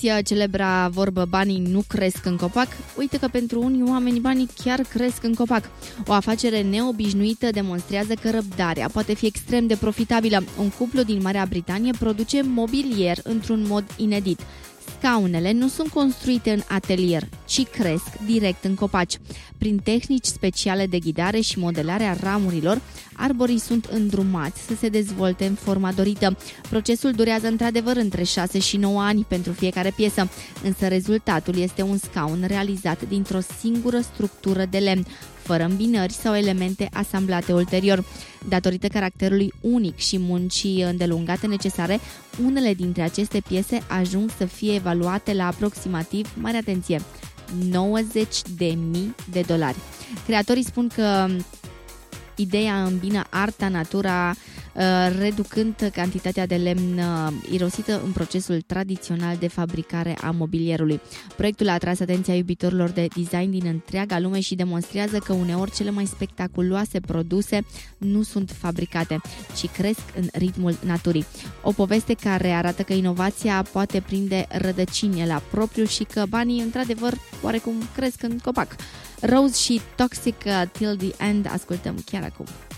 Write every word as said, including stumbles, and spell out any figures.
Știți celebra vorbă banii nu cresc în copac? Uite că pentru unii oameni banii chiar cresc în copac. O afacere neobișnuită demonstrează că răbdarea poate fi extrem de profitabilă. Un cuplu din Marea Britanie produce mobilier într-un mod inedit. Scaunele nu sunt construite în atelier, ci cresc direct în copaci. Prin tehnici speciale de ghidare și modelarea ramurilor, arborii sunt îndrumați să se dezvolte în forma dorită. Procesul durează într-adevăr între șase și nouă ani pentru fiecare piesă, însă rezultatul este un scaun realizat dintr-o singură structură de lemn, fără îmbinări sau elemente asamblate ulterior. Datorită caracterului unic și muncii îndelungate necesare, unele dintre aceste piese ajung să fie evaluate la aproximativ, mare atenție, nouăzeci de mii de dolari. Creatorii spun că ideea îmbină arta, natura, reducând cantitatea de lemn irosită în procesul tradițional de fabricare a mobilierului. Proiectul a atras atenția iubitorilor de design din întreaga lume și demonstrează că uneori cele mai spectaculoase produse nu sunt fabricate, ci cresc în ritmul naturii. O poveste care arată că inovația poate prinde rădăcini la propriu și că banii, într-adevăr, oarecum cresc în copac. Rose și Toxic Till the End ascultăm chiar acum.